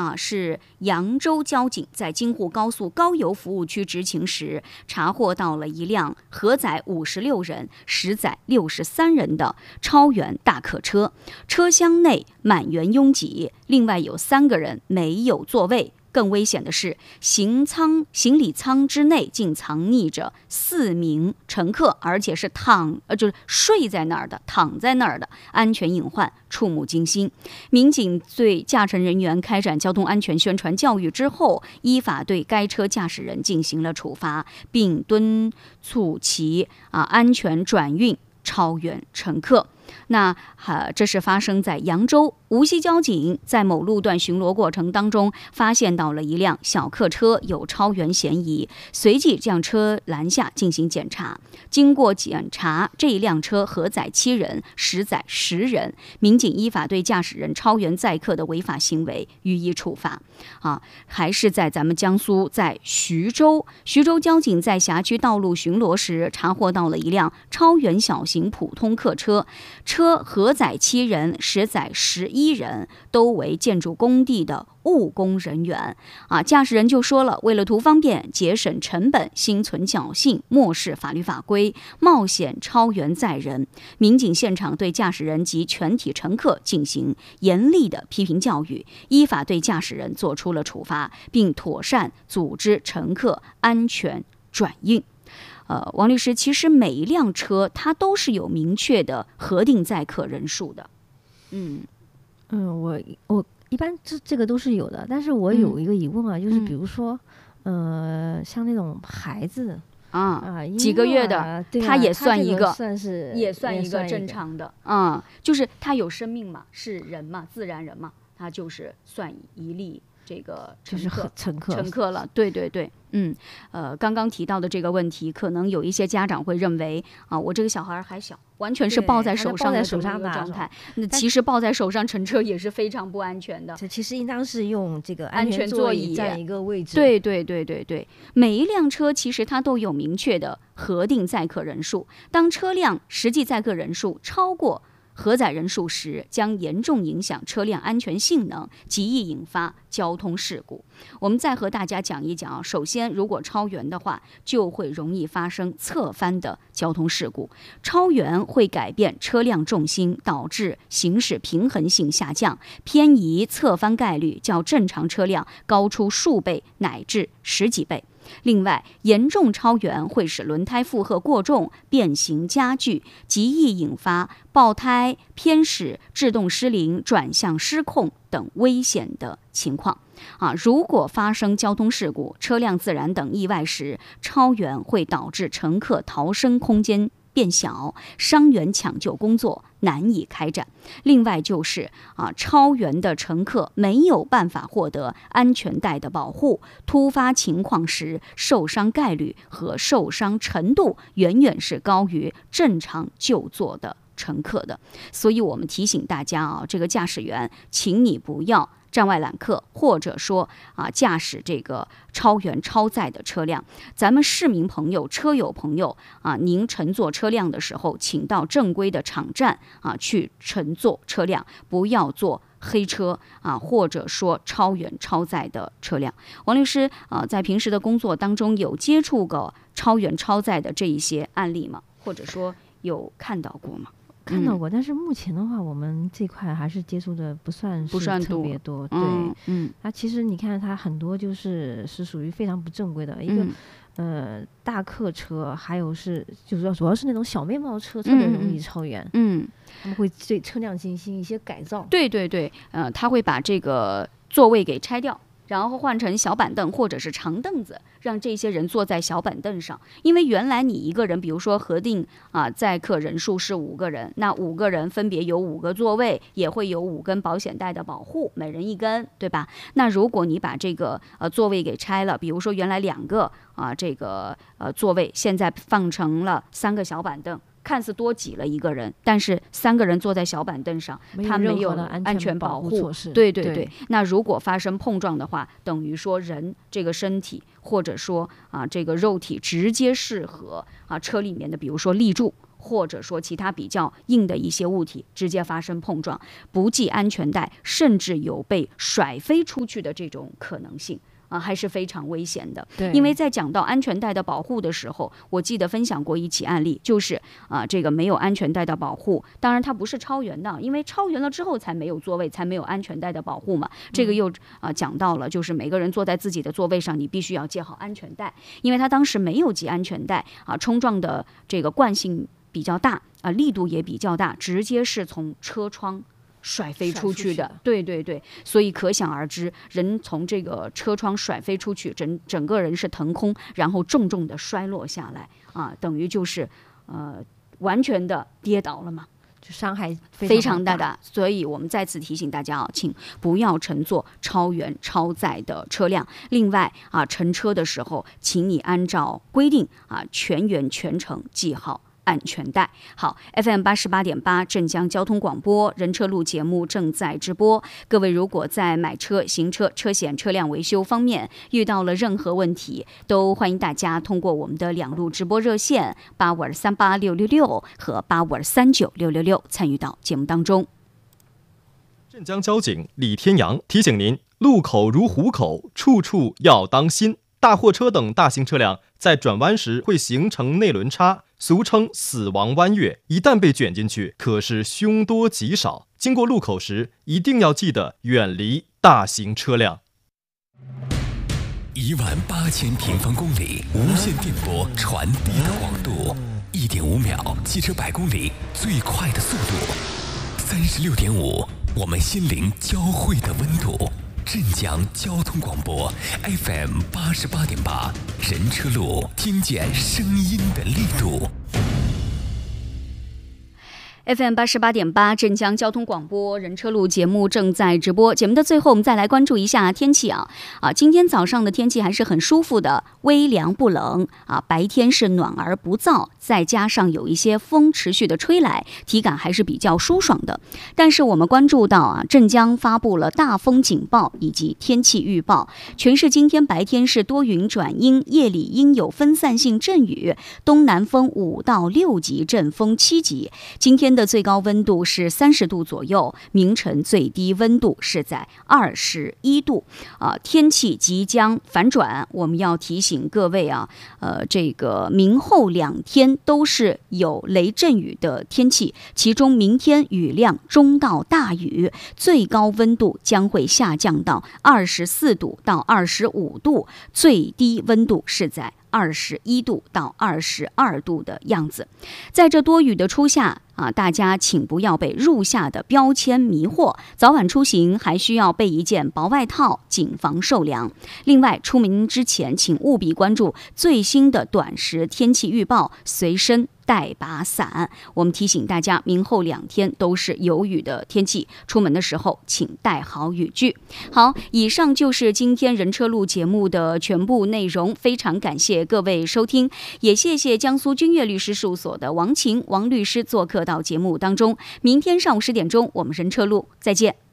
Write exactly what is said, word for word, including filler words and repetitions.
啊，是扬州交警在京沪高速高邮服务区执勤时，查获到了一辆核载五十六人、实载六十三人的超员大客车，车厢内满员拥挤，另外有三个人没有座位。更危险的是，行舱行李舱之内竟藏匿着四名乘客，而且是躺呃就是睡在那儿的、躺在那儿的，安全隐患触目惊心。民警对驾乘人员开展交通安全宣传教育之后，依法对该车驾驶人进行了处罚，并敦促其啊安全转运超员乘客。那呃，这是发生在扬州。无锡交警在某路段巡逻过程当中，发现到了一辆小客车有超员嫌疑，随即将车拦下进行检查。经过检查，这一辆车核载七人，实载十人。民警依法对驾驶人超员载客的违法行为予以处罚。啊，还是在咱们江苏，在徐州，徐州交警在辖区道路巡逻时，查获到了一辆超员小型普通客车。车核载七人，实载十一人，都为建筑工地的务工人员。啊，驾驶人就说了，为了图方便、节省成本，心存侥幸，漠视法律法规，冒险超员载人。民警现场对驾驶人及全体乘客进行严厉的批评教育，依法对驾驶人作出了处罚，并妥善组织乘客安全转运。呃，王律师，其实每一辆车它都是有明确的核定载客人数的。嗯嗯，我我一般这这个都是有的，但是我有一个疑问啊，嗯、就是比如说，呃，像那种孩子啊， 啊几个月的， 啊、 它也算一个， 算是也算一个正常的。啊、嗯，就是它有生命嘛，是人嘛，自然人嘛，它就是算一例。这个乘客就是乘客乘客了，对对对，嗯，呃，刚刚提到的这个问题，可能有一些家长会认为啊，我这个小孩还小，完全是抱在手上的这么一个状态。那其实抱在手上乘车也是非常不安全的。 这其实应当是用这个安全座椅占一个位置。 对对对对对，每一辆车其实它都有明确的核定载客人数，当车辆实际载客人数超过核载人数时，将严重影响车辆安全性能，极易引发交通事故。我们再和大家讲一讲啊，首先，如果超员的话，就会容易发生侧翻的交通事故。超员会改变车辆重心，导致行驶平衡性下降，偏移侧翻概率较正常车辆高出数倍乃至十几倍。另外，严重超员会使轮胎负荷过重、变形加剧，极易引发爆胎、偏驶、制动失灵、转向失控等危险的情况。啊，如果发生交通事故、车辆自燃等意外时，超员会导致乘客逃生空间变小，伤员抢救工作难以开展。另外就是啊，超员的乘客没有办法获得安全带的保护，突发情况时受伤概率和受伤程度远远是高于正常就坐的乘客的。所以我们提醒大家啊，这个驾驶员，请你不要站外揽客，或者说啊驾驶这个超员超载的车辆。咱们市民朋友、车友朋友啊，您乘坐车辆的时候，请到正规的场站啊去乘坐车辆，不要坐黑车啊，或者说超员超载的车辆。王律师啊，在平时的工作当中有接触过超员超载的这一些案例吗？或者说有看到过吗？ 看到过、嗯，但是目前的话，我们这块还是接触的不算是特别多。对， 嗯，嗯， 它其实你看，它很多就是是属于非常不正规的一个、嗯、呃大客车，还有是就是说主要是那种小面包车，特别容易超员。 嗯， 他们会对车辆进行一些改造。 对对对，呃，他会把这个座位给拆掉，然后换成小板凳或者是长凳子，让这些人坐在小板凳上。因为原来你一个人，比如说核定啊载客人数是五个人，那五个人分别有五个座位，也会有五根保险带的保护，每人一根，对吧？那如果你把这个呃座位给拆了，比如说原来两个啊这个呃座位，现在放成了三个小板凳。看似多挤了一个人，但是三个人坐在小板凳上，他没有安全保护措施。对对 对, 对，那如果发生碰撞的话，等于说人这个身体或者说啊这个肉体直接适合啊车里面的，比如说立柱或者说其他比较硬的一些物体直接发生碰撞，不系安全带，甚至有被甩飞出去的这种可能性。啊，还是非常危险的。 对， 因为在讲到安全带的保护的时候，我记得分享过一起案例，就是啊，这个没有安全带的保护，当然它不是超员的，因为超员了之后才没有座位，才没有安全带的保护嘛。这个又啊讲到了，就是每个人坐在自己的座位上，你必须要系好安全带，因为他当时没有系安全带啊，冲撞的这个惯性比较大啊，力度也比较大，直接是从车窗甩飞出去的，对对对，所以可想而知，人从这个车窗甩飞出去，整整个人是腾空，然后重重的摔落下来啊，等于就是呃完全的跌倒了嘛， 就伤害非常非常大的。所以我们再次提醒大家啊，请不要乘坐超员超载的车辆。另外啊，乘车的时候，请你按照规定啊，全员全程系好安全带。好 ，F M 八十八点八镇江交通广播人车路节目正在直播。各位如果在买车、行车、车险、车辆维修方面遇到了任何问题，都欢迎大家通过我们的两路直播热线八五二三八六六六和八五二三九六六六参与到节目当中。 镇江交警李天阳提醒您：路口如虎口，处处要当心。大货车等大型车辆在转弯时会形成内轮差，俗称死亡弯月，一旦被卷进去，可是凶多吉少。经过路口时，一定要记得远离大型车辆。 一万八千平方公里无线电波传递的广度，一点五秒汽车百公里最快的速度，三十六点五，我们心灵交汇的温度。镇江交通广播 F M 八十八点八，人车路，听见声音的力度。 F M 八十八点八镇江交通广播人车路节目正在直播。节目的最后，我们再来关注一下天气啊啊！今天早上的天气还是很舒服的，微凉不冷啊，白天是暖而不燥，再加上有一些风持续的吹来，体感还是比较舒爽的。但是我们关注到啊，镇江发布了大风警报以及天气预报，全市今天白天是多云转阴，夜里应有分散性阵雨，东南风五到六级，阵风七级。今天的最高温度是三十度左右，明晨最低温度是在二十一度。啊，天气即将反转，我们要提醒各位啊，呃，这个明后两天都是有雷阵雨的天气，其中明天雨量中到大雨，最高温度将会下降到二十四度到二十五度，最低温度是在二十一度到二十二度的样子。在这多雨的初夏啊，大家请不要被入夏的标签迷惑，早晚出行还需要备一件薄外套，谨防受凉。另外，出门之前请务必关注最新的短时天气预报，随身带把伞。我们提醒大家，明后两天都是有雨的天气，出门的时候请带好雨具。好，以上就是今天人车路节目的全部内容，非常感谢各位收听，也谢谢江苏君悦律师事务所的王晴王律师做客到节目当中。明天上午十点钟，我们人车路再见。